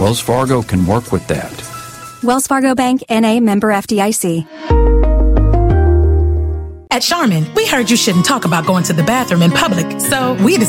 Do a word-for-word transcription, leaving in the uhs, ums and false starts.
Wells Fargo can work with that. Wells Fargo Bank, N A, member F D I C. At Charmin, we heard you shouldn't talk about going to the bathroom in public, so we decided